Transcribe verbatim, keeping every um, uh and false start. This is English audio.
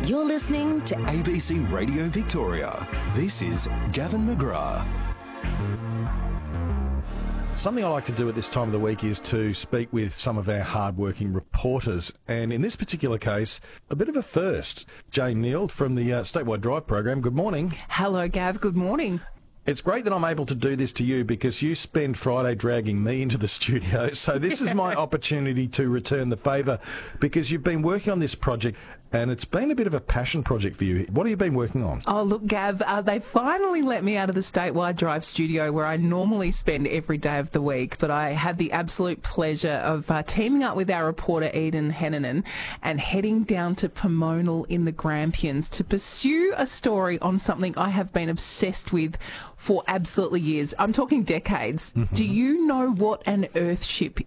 You're listening to A B C Radio Victoria. This is Gavin McGrath. Something I like to do at this time of the week is to speak with some of our hard-working reporters. And in this particular case, a bit of a first. Jane Neal from the uh, Statewide Drive program. Good morning. Hello, Gav. Good morning. It's great that I'm able to do this to you because you spend Friday dragging me into the studio. So this is my opportunity to return the favour because you've been working on this project and it's been a bit of a passion project for you. What have you been working on? Oh, look, Gav, uh, they finally let me out of the Statewide Drive studio where I normally spend every day of the week, but I had the absolute pleasure of uh, teaming up with our reporter Eden Hennanen and heading down to Pomona in the Grampians to pursue a story on something I have been obsessed with for absolutely years. I'm talking decades. Mm-hmm. Do you know what an Earthship